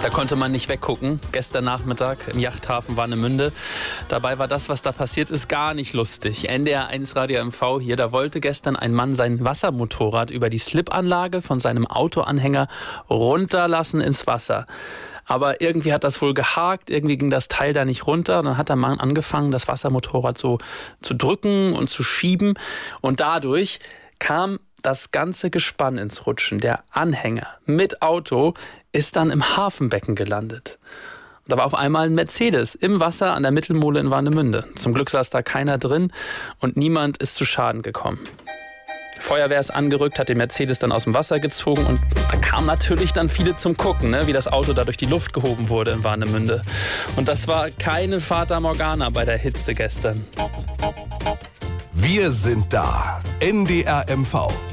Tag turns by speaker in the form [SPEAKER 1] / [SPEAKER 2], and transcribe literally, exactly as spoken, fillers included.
[SPEAKER 1] Da konnte man nicht weggucken. Gestern Nachmittag im Yachthafen Warnemünde. Dabei war das, was da passiert ist, gar nicht lustig. N D R eins Radio M V hier, da wollte gestern ein Mann sein Wassermotorrad über die Slipanlage von seinem Autoanhänger runterlassen ins Wasser. Aber irgendwie hat das wohl gehakt, irgendwie ging das Teil da nicht runter. Dann hat der Mann angefangen, das Wassermotorrad so zu drücken und zu schieben. Und dadurch kam das ganze Gespann ins Rutschen. Der Anhänger mit Auto ist dann im Hafenbecken gelandet. Und da war auf einmal ein Mercedes im Wasser an der Mittelmole in Warnemünde. Zum Glück saß da keiner drin und niemand ist zu Schaden gekommen. Die Feuerwehr ist angerückt, hat den Mercedes dann aus dem Wasser gezogen und da kamen natürlich dann viele zum Gucken, ne, wie das Auto da durch die Luft gehoben wurde in Warnemünde. Und das war keine Fata Morgana bei der Hitze gestern.
[SPEAKER 2] Wir sind da. N D R M V.